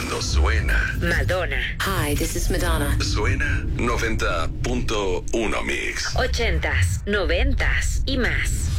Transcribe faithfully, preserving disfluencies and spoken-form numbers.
Cuando suena Madonna. Hi, this is Madonna. Suena noventa punto uno Mix. Ochentas, noventas y más.